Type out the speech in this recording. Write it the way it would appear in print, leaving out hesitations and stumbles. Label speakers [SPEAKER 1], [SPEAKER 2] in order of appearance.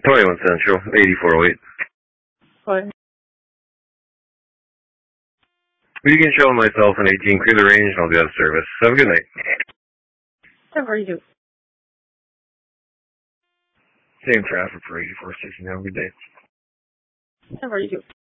[SPEAKER 1] 21 Central, 8408.
[SPEAKER 2] Fine.
[SPEAKER 1] Beacon Show and myself in 18, clear the range and I'll be out of service. Have a good night.
[SPEAKER 2] 1042.
[SPEAKER 1] Same traffic for 8460. Have a good day.
[SPEAKER 2] 1042.